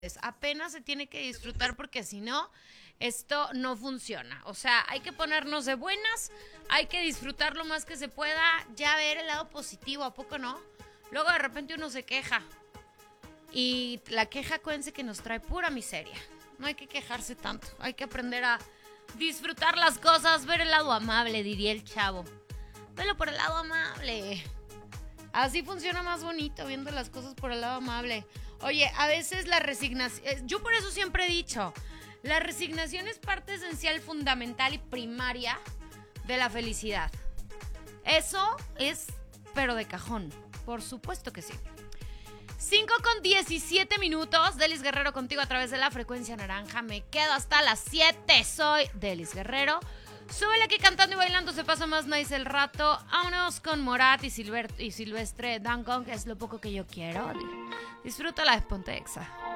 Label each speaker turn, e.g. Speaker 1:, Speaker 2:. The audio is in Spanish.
Speaker 1: Apenas se tiene que disfrutar porque si no, esto no funciona. O sea, hay que ponernos de buenas, hay que disfrutar lo más que se pueda, ya ver el lado positivo, ¿a poco no? Luego de repente uno se queja y la queja, acuérdense que nos trae pura miseria. No hay que quejarse tanto, hay que aprender a disfrutar las cosas, ver el lado amable, diría el chavo. Velo por el lado amable. Así funciona más bonito, viendo las cosas por el lado amable. Oye, a veces la resignación... Yo por eso siempre he dicho, la resignación es parte esencial, fundamental y primaria de la felicidad. Eso es, pero de cajón. Por supuesto que sí. 5:17. Delis Guerrero contigo a través de la frecuencia naranja. Me quedo hasta las 7. Soy Delis Guerrero. Súbele aquí cantando y bailando, se pasa más nice el rato. Vámonos con Morat y Silvestre Dangond, que es lo poco que yo quiero. Disfrútala de Ponte Exa.